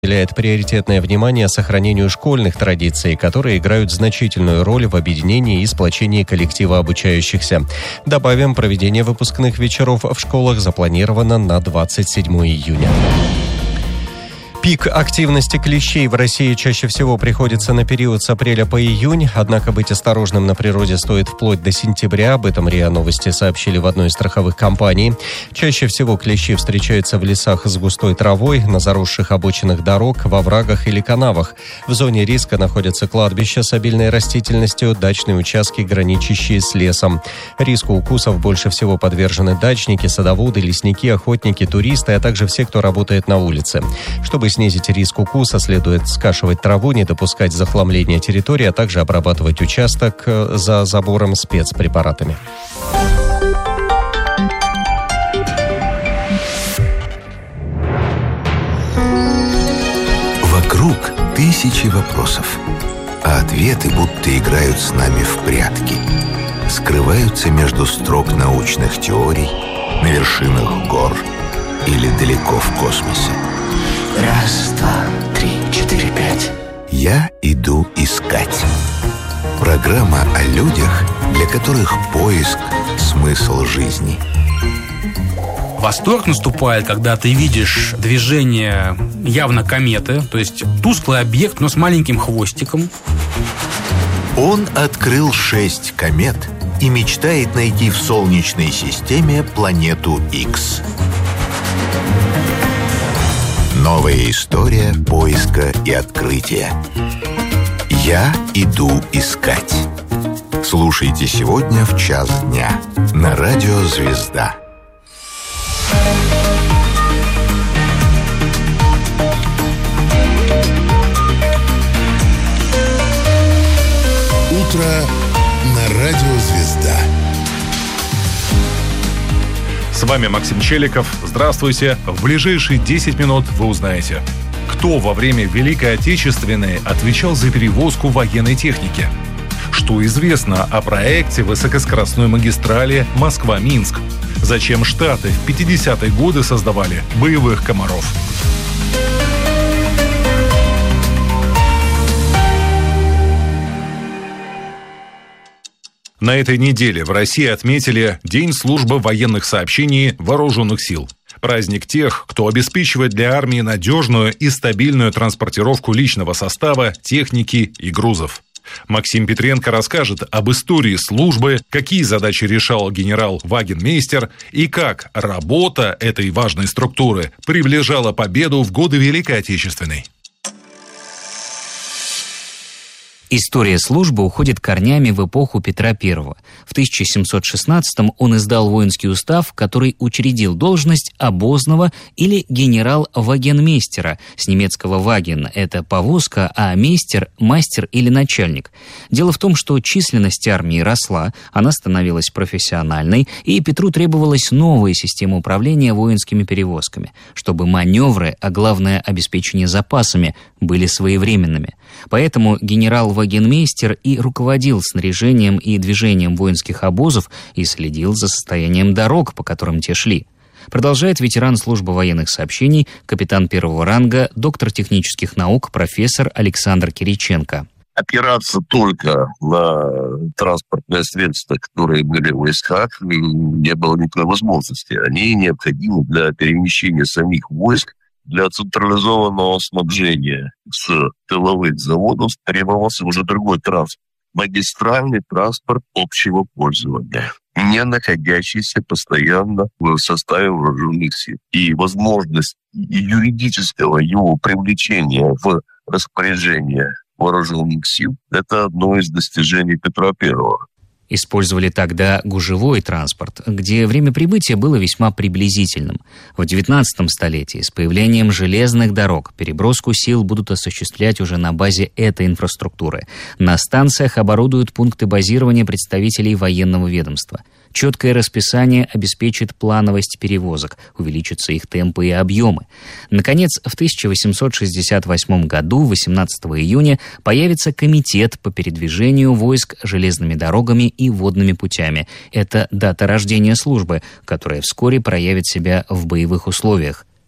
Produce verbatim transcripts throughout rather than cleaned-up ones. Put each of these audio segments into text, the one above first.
уделяет приоритетное внимание сохранению школьных традиций, которые играют значительную роль в объединении и сплочении коллектива обучающихся. Добавим, проведение выпускных вечеров в школах запланировано на двадцать седьмое июня. Пик активности клещей в России чаще всего приходится на период с апреля по июнь, однако быть осторожным на природе стоит вплоть до сентября. Об этом РИА Новости сообщили в одной из страховых компаний. Чаще всего клещи встречаются в лесах с густой травой, на заросших обочинах дорог, во оврагах или канавах. В зоне риска находятся кладбища с обильной растительностью, дачные участки, граничащие с лесом. Риску укусов больше всего подвержены дачники, садоводы, лесники, охотники, туристы, а также все, кто работает на улице. Чтобы снизить риск укуса, следует скашивать траву, не допускать захламления территории, а также обрабатывать участок за забором спецпрепаратами. Вокруг тысячи вопросов, а ответы будто играют с нами в прятки. Скрываются между строк научных теорий, на вершинах гор или далеко в космосе. Раз, два, три, четыре, пять. Я иду искать. Программа о людях, для которых поиск – смысл жизни. Восторг наступает, когда ты видишь движение явно кометы, то есть тусклый объект, но с маленьким хвостиком. Он открыл шесть комет и мечтает найти в Солнечной системе планету Икс. Новая история поиска и открытия. Я иду искать. Слушайте сегодня в час дня на радио «Звезда». Утро на радио «Звезда». С вами Максим Челиков. Здравствуйте. В ближайшие десять минут вы узнаете, кто во время Великой Отечественной отвечал за перевозку военной техники, что известно о проекте высокоскоростной магистрали Москва-Минск, зачем Штаты в пятидесятые годы создавали боевых комаров. На этой неделе в России отметили День службы военных сообщений Вооруженных сил. Праздник тех, кто обеспечивает для армии надежную и стабильную транспортировку личного состава, техники и грузов. Максим Петренко расскажет об истории службы, какие задачи решал генерал-вагенмейстер и как работа этой важной структуры приближала победу в годы Великой Отечественной. История службы уходит корнями в эпоху Петра Первого. В тысяча семьсот шестнадцатом он издал воинский устав, который учредил должность обозного или генерал-вагенмейстера, с немецкого «ваген» — это повозка, а «мейстер» — мастер или начальник. Дело в том, что численность армии росла, она становилась профессиональной, и Петру требовалась новая система управления воинскими перевозками, чтобы маневры, а главное обеспечение запасами, были своевременными. Поэтому генерал-вагенмейстер и руководил снаряжением и движением воинских обозов и следил за состоянием дорог, по которым те шли. Продолжает ветеран службы военных сообщений, капитан первого ранга, доктор технических наук, профессор Александр Кириченко. Опираться только на транспортные средства, которые были в войсках, не было никакой возможности. Они необходимы для перемещения самих войск. Для централизованного снабжения с тыловых заводов требовался уже другой транспорт. Магистральный транспорт общего пользования, не находящийся постоянно в составе вооруженных сил. И возможность юридического его привлечения в распоряжение вооруженных сил – это одно из достижений Петра Первого. Использовали тогда гужевой транспорт, где время прибытия было весьма приблизительным. В девятнадцатом столетии с появлением железных дорог переброску сил будут осуществлять уже на базе этой инфраструктуры. На станциях оборудуют пункты базирования представителей военного ведомства. Четкое расписание обеспечит плановость перевозок, увеличатся их темпы и объемы. Наконец, в тысяча восемьсот шестьдесят восьмом году, восемнадцатого июня, появится комитет по передвижению войск железными дорогами и водными путями. Это дата рождения службы, которая вскоре проявит себя в боевых условиях.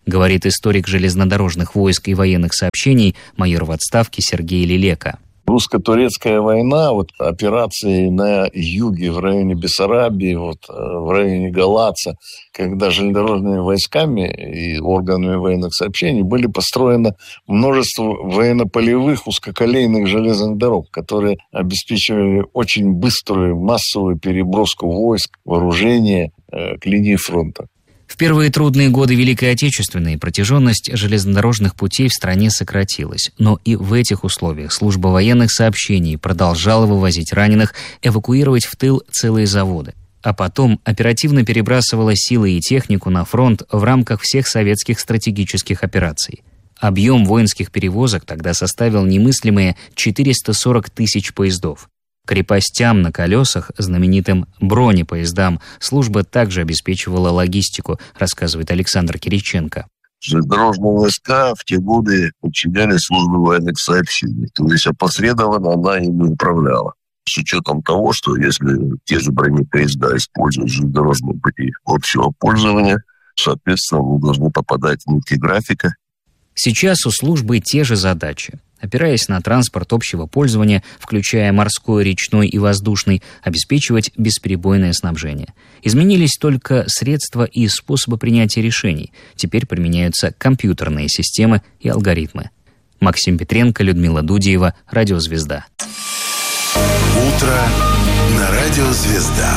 говорит историк железнодорожных войск и военных сообщений майор в отставке Сергей Лелека. Русско-турецкая война, вот операции на юге, в районе Бессарабии, вот, в районе Галаца, когда железнодорожными войсками и органами военных сообщений были построено множество военно-полевых узкоколейных железных дорог, которые обеспечивали очень быструю массовую переброску войск, вооружения э, к линии фронта. В первые трудные годы Великой Отечественной протяженность железнодорожных путей в стране сократилась, но и в этих условиях служба военных сообщений продолжала вывозить раненых, эвакуировать в тыл целые заводы, а потом оперативно перебрасывала силы и технику на фронт в рамках всех советских стратегических операций. Объем воинских перевозок тогда составил немыслимые четыреста сорок тысяч поездов. Крепостям на колесах, знаменитым бронепоездам, служба также обеспечивала логистику, рассказывает Александр Кириченко. Железнодорожные войска в те годы подчинялись службе военных сообщений, то есть опосредованно она ими управляла. С учетом того, что если те же бронепоезда используют железнодорожные пути общего пользования, соответственно, они должны попадать в нити графика. Сейчас у службы те же задачи. Опираясь на транспорт общего пользования, включая морской, речной и воздушный, обеспечивать бесперебойное снабжение. Изменились только средства и способы принятия решений. Теперь применяются компьютерные системы и алгоритмы. Максим Петренко, Людмила Дудиева, Радио Звезда. Утро на Радио Звезда.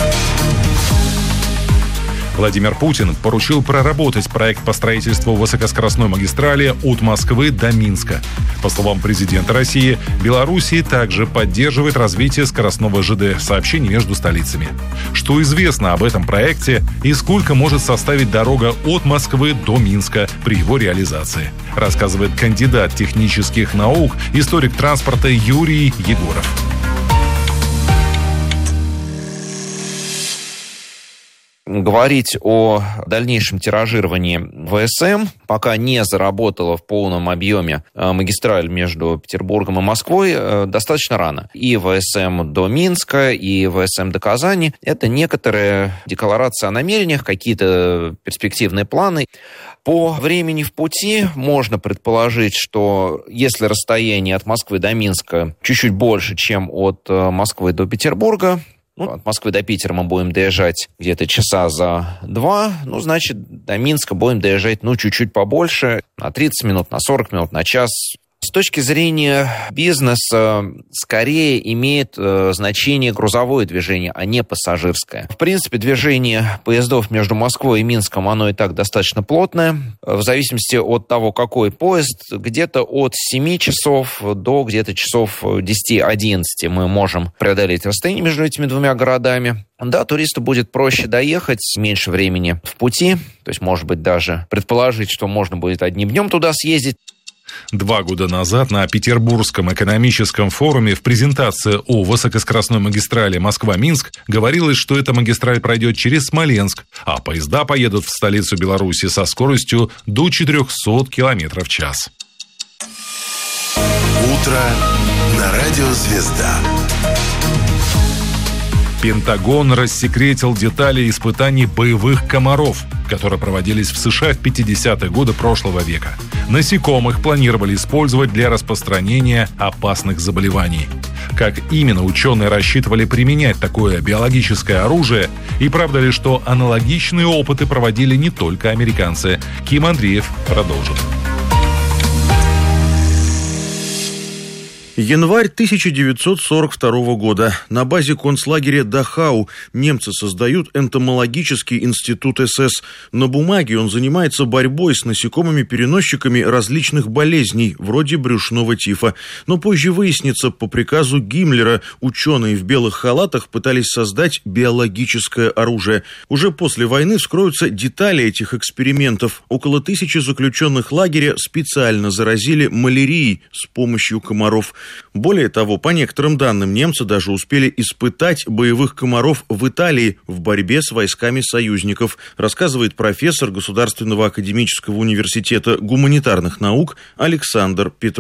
Владимир Путин поручил проработать проект по строительству высокоскоростной магистрали от Москвы до Минска. По словам президента России, Белоруссия также поддерживает развитие скоростного ЖД-сообщений между столицами. Что известно об этом проекте и сколько может составить дорога от Москвы до Минска при его реализации, рассказывает кандидат технических наук, историк транспорта Юрий Егоров. Говорить о дальнейшем тиражировании ВСМ, пока не заработала в полном объеме магистраль между Петербургом и Москвой, достаточно рано. И ВСМ до Минска, и ВСМ до Казани – это некоторые декларации о намерениях, какие-то перспективные планы. По времени в пути можно предположить, что если расстояние от Москвы до Минска чуть-чуть больше, чем от Москвы до Петербурга, ну, от Москвы до Питера мы будем доезжать где-то часа за два, ну, значит, до Минска будем доезжать, ну, чуть-чуть побольше, на тридцать минут, на сорок минут, на час. С точки зрения бизнеса, скорее имеет э, значение грузовое движение, а не пассажирское. В принципе, движение поездов между Москвой и Минском, оно и так достаточно плотное. В зависимости от того, какой поезд, где-то от семи часов до где-то часов десяти-одиннадцати мы можем преодолеть расстояние между этими двумя городами. Да, туристу будет проще доехать, меньше времени в пути. То есть, может быть, даже предположить, что можно будет одним днем туда съездить. Два года назад на Петербургском экономическом форуме в презентации о высокоскоростной магистрали Москва-Минск говорилось, что эта магистраль пройдет через Смоленск, а поезда поедут в столицу Беларуси со скоростью до четырехсот километров в час. Утро на Радио Звезда. Пентагон рассекретил детали испытаний боевых комаров, которые проводились в США в пятидесятые годы прошлого века. Насекомых планировали использовать для распространения опасных заболеваний. Как именно ученые рассчитывали применять такое биологическое оружие, и правда ли, что аналогичные опыты проводили не только американцы? Ким Андреев продолжит. Январь тысяча девятьсот сорок второго года. На базе концлагеря Дахау немцы создают энтомологический институт СС. На бумаге он занимается борьбой с насекомыми-переносчиками различных болезней, вроде брюшного тифа. Но позже выяснится, по приказу Гиммлера ученые в белых халатах пытались создать биологическое оружие. Уже после войны вскроются детали этих экспериментов. Около тысячи заключенных лагеря специально заразили малярией с помощью комаров. Более того, по некоторым данным, немцы даже успели испытать боевых комаров в Италии в борьбе с войсками союзников, рассказывает профессор Государственного академического университета гуманитарных наук Александр Петров.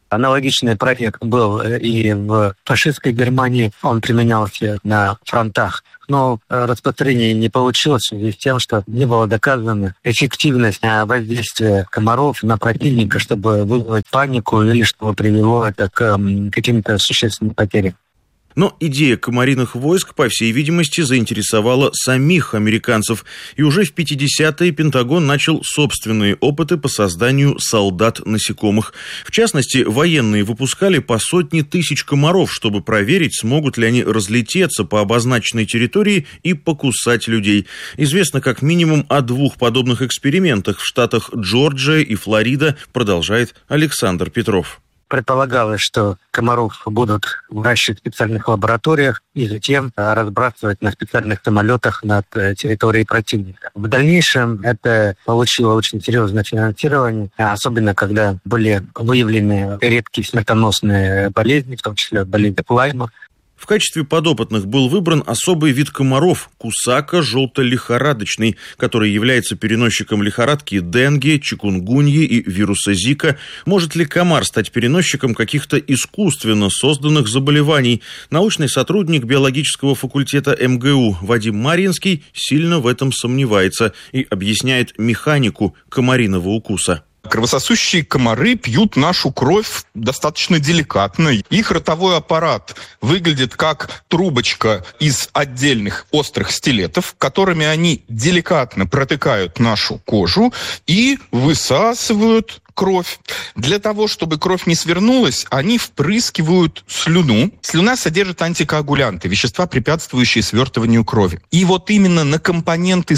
Аналогичный проект был и в фашистской Германии. Он применялся на фронтах. Но распространение не получилось в связи с тем, что не было доказана эффективность воздействия комаров на противника, чтобы вызвать панику или чтобы привело это к каким-то существенным потерям. Но идея комариных войск, по всей видимости, заинтересовала самих американцев. И уже в пятидесятые Пентагон начал собственные опыты по созданию солдат-насекомых. В частности, военные выпускали по сотне тысяч комаров, чтобы проверить, смогут ли они разлететься по обозначенной территории и покусать людей. Известно как минимум о двух подобных экспериментах в штатах Джорджия и Флорида, продолжает Александр Петров. Предполагалось, что комаров будут выращивать в специальных лабораториях и затем разбрасывать на специальных самолетах над территорией противника. В дальнейшем это получило очень серьезное финансирование, особенно когда были выявлены редкие смертоносные болезни, в том числе болезнь Лайма. В качестве подопытных был выбран особый вид комаров – кусака желто-лихорадочный, который является переносчиком лихорадки денге, чикунгуньи и вируса Зика. Может ли комар стать переносчиком каких-то искусственно созданных заболеваний? Научный сотрудник биологического факультета эм гэ у Вадим Марьинский сильно в этом сомневается и объясняет механику комариного укуса. Кровососущие комары пьют нашу кровь достаточно деликатно. Их ротовой аппарат выглядит как трубочка из отдельных острых стилетов, которыми они деликатно протыкают нашу кожу и высасывают кровь. Для того, чтобы кровь не свернулась, они впрыскивают слюну. Слюна содержит антикоагулянты, вещества, препятствующие свертыванию крови. И вот именно на компоненты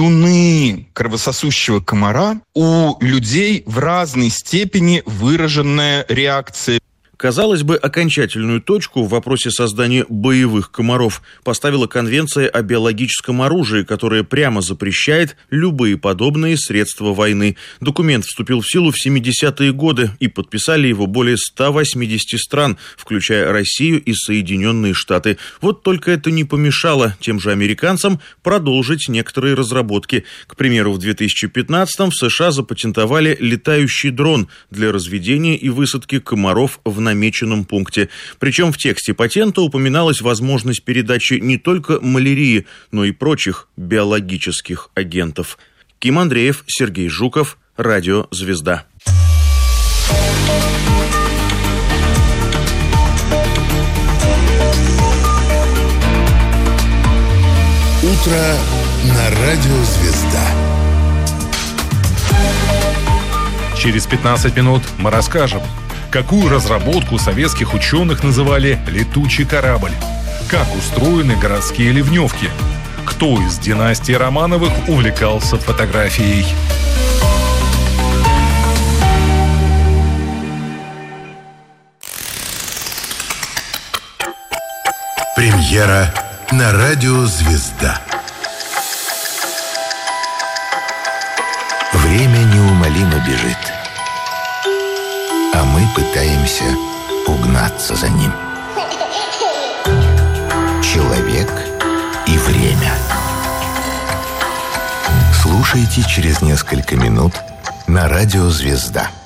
слюны кровососущего комара у людей в разной степени выраженная реакция. Казалось бы, окончательную точку в вопросе создания боевых комаров поставила Конвенция о биологическом оружии, которая прямо запрещает любые подобные средства войны. Документ вступил в силу в семидесятые годы, и подписали его более ста восьмидесяти стран, включая Россию и Соединенные Штаты. Вот только это не помешало тем же американцам продолжить некоторые разработки. К примеру, в две тысячи пятнадцатом в США запатентовали летающий дрон для разведения и высадки комаров в намеченном пункте. Причем в тексте патента упоминалась возможность передачи не только малярии, но и прочих биологических агентов. Ким Андреев, Сергей Жуков, Радио «Звезда». Утро на Радио «Звезда». Через пятнадцать минут мы расскажем, какую разработку советских ученых называли «летучий корабль», как устроены городские ливневки, кто из династии Романовых увлекался фотографией. Премьера на Радио «Звезда». Время неумолимо бежит, а мы пытаемся угнаться за ним. Человек и время. Слушайте через несколько минут на Радио «Звезда».